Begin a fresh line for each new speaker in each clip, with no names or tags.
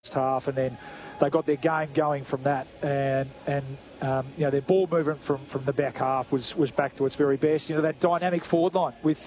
half, and then they got their game going from that, and you know, their ball movement from the back half was back to its very best. You know, that dynamic forward line with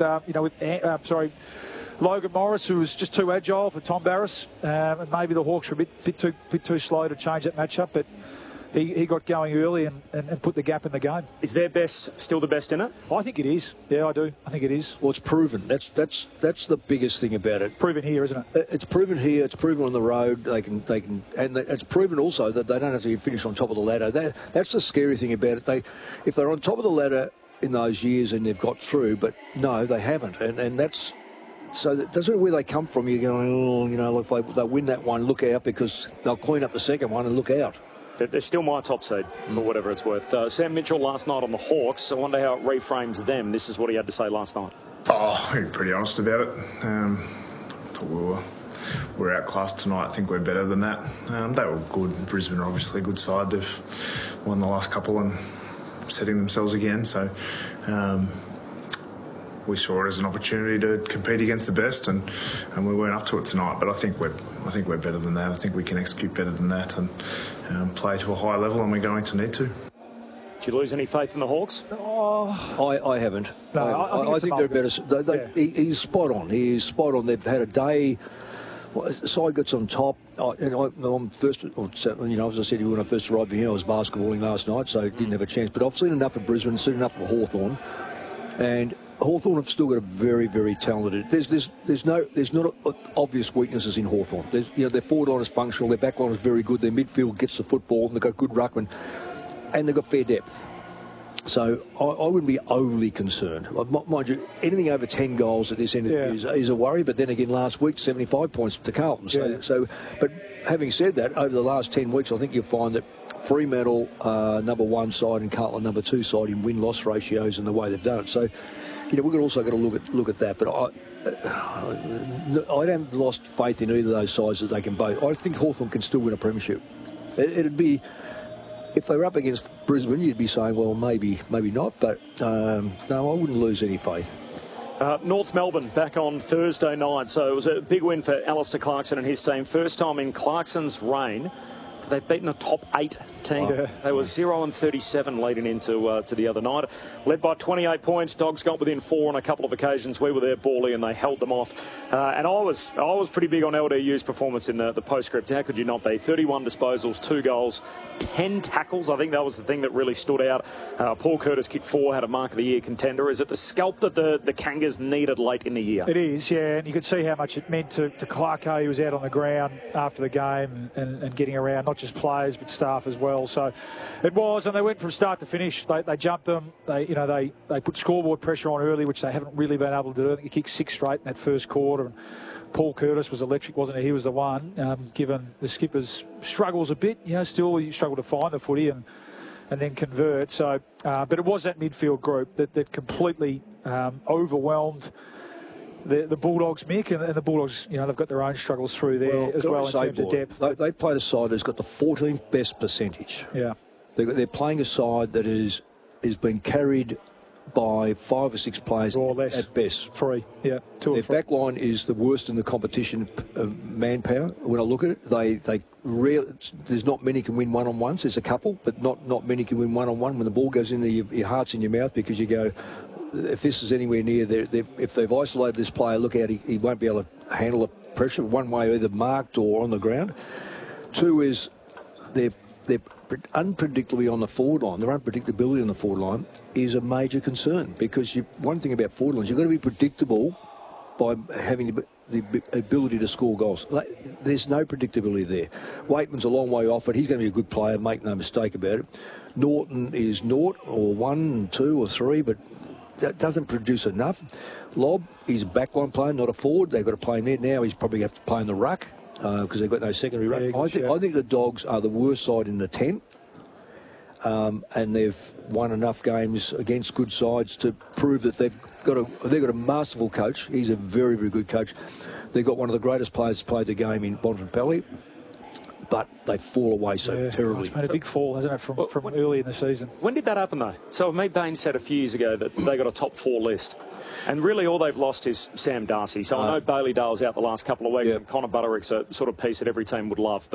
Logan Morris, who was just too agile for Tom Barrass, and maybe the Hawks were a bit too slow to change that matchup, but he got going early and put the gap in the game.
Is their best still the best in it?
I think it is. Yeah, I do. I think it is.
Well, it's proven. That's the biggest thing about it.
Proven here, isn't it?
It's proven here. It's proven on the road. They can, and it's proven also that they don't have to finish on top of the ladder. That's the scary thing about it. If they're on top of the ladder in those years and they've got through, but no, they haven't, and that's. So that doesn't where they come from. You're going, oh, you know, if they win that one, look out, because they'll clean up the second one and look out.
They're still my top seed, for whatever it's worth. Sam Mitchell last night on the Hawks. I wonder how it reframes them. This is what he had to say last night.
Oh, I'm pretty honest about it. I thought we're outclassed tonight. I think we're better than that. They were good. Brisbane are obviously a good side. They've won the last couple and setting themselves again. So we saw it as an opportunity to compete against the best, and we weren't up to it tonight. But I think we're better than that. I think we can execute better than that and play to a high level, and we're going to need to.
Did you lose any faith in the Hawks?
Oh, I haven't.
No,
I think they're better. He's spot on. He is spot on. They've had a day. Side gets on top, and I'm first. You know, as I said, when I first arrived here, I was basketballing last night, so didn't have a chance. But I've seen enough of Brisbane, seen enough of Hawthorn, and Hawthorn have still got a very, very talented. There's not obvious weaknesses in Hawthorn. Their forward line is functional, their back line is very good, their midfield gets the football, and they've got good ruckman, and they've got fair depth. So I wouldn't be overly concerned. Mind you, anything over 10 goals at this end is a worry. But then again, last week 75 points to Carlton. But having said that, over the last 10 weeks, I think you'll find that Fremantle number one side and Carlton number two side in win-loss ratios and the way they've done it. So, you know, we've also got to look at that. But I haven't lost faith in either of those sides that they can both. I think Hawthorn can still win a premiership. It'd be, if they were up against Brisbane, you'd be saying, well, maybe not. But no, I wouldn't lose any faith.
North Melbourne back on Thursday night. So it was a big win for Alistair Clarkson and his team. First time in Clarkson's reign they've beaten a top 8 team. Yeah. They were 0-37 leading into to the other night. Led by 28 points. Dogs got within 4 on a couple of occasions. We were there, Bally, and they held them off. And I was pretty big on LDU's performance in the postscript. How could you not be? 31 disposals, 2 goals, 10 tackles. I think that was the thing that really stood out. Paul Curtis kicked 4, had a Mark of the Year contender. Is it the scalp that the Kangas needed late in the year?
It is, yeah. And you could see how much it meant to Clarko. He was out on the ground after the game and getting around, not just players but staff as well. So it was, and they went from start to finish. They jumped them. They put scoreboard pressure on early, which they haven't really been able to do. I think he kicked 6 straight in that first quarter. And Paul Curtis was electric, wasn't he? He was the one, given the skipper's struggles a bit. You know, still he struggled to find the footy and then convert. So, but it was that midfield group that completely overwhelmed the Bulldogs, Mick, and the Bulldogs, you know, they've got their own struggles through there as well in terms of depth.
They played a side that's got the 14th best percentage.
Yeah.
They're playing a side that is been carried by 5 or 6 players
or less
at best.
3, yeah, 2 or 3.
Their back line is the worst in the competition of manpower. When I look at it, there's not many can win one-on-ones. There's a couple, but not many can win one-on-one. When the ball goes in there, your heart's in your mouth because you go, if this is anywhere near, if they've isolated this player, look out, he won't be able to handle the pressure one way, either marked or on the ground. 2 is they're unpredictably on the forward line. Their unpredictability on the forward line is a major concern because one thing about forward lines, you've got to be predictable by having the ability to score goals. There's no predictability there. Waitman's a long way off it. He's going to be a good player, make no mistake about it. Norton is 0 or 1, 2 or 3, but that doesn't produce enough. Lobb, he's a backline player, not a forward. They've got to play him there. Now he's probably have to play in the ruck because they've got no secondary ruck. I think the Dogs are the worst side in the 10, and they've won enough games against good sides to prove that they've got a masterful coach. He's a very, very good coach. They've got one of the greatest players to play the game in Bontempelli. but they fall away so terribly.
It's been a big fall, hasn't it, from early in the season?
When did that happen, though? So me, Bain said a few years ago that they got a top 4 list. And really all they've lost is Sam Darcy. So I know Bailey Dale's out the last couple of weeks, and Connor Butterick's a sort of piece that every team would love.